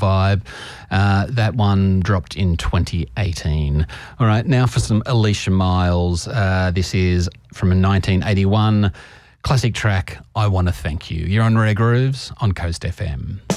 vibe. That one dropped in 2018. All right, now for some Alicia Miles. This is from a 1981 classic track, I Want to Thank You. You're on Rare Grooves on Coast FM.